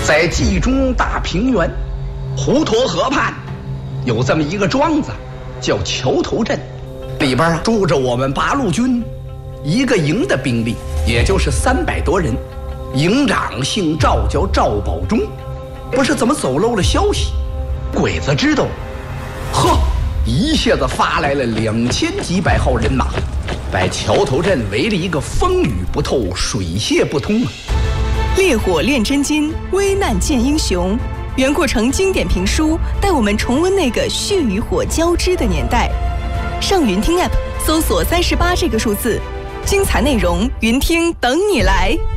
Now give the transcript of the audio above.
在冀中大平原滹沱河畔，有这么一个庄子，叫桥头镇，里边住着我们八路军一个营的兵力，也就是300多人。营长姓赵，叫赵保忠。不是怎么走漏了消息，鬼子知道，呵，一下子发来了2000几百号人马，把桥头镇围了一个风雨不透，水泄不通啊！ 烈火炼真金，危难见英雄。袁阔成经典评书带我们重温那个血与火交织的年代。上云听 App 搜索38这个数字，精彩内容云听等你来。